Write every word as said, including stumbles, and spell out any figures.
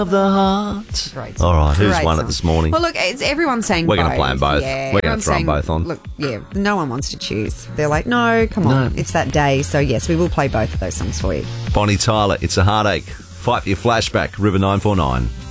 of the heart. Great. All right, who's Great won song. it this morning? Well, look, it's everyone's saying We're both. going to play them both. Yeah, We're going to everyone's throw them saying, both on. Look, yeah, no one wants to choose. They're like, no, come on, No. it's that day. So, yes, we will play both of those songs for you. Bonnie Tyler, It's a Heartache. Fight for your flashback, River nine four nine.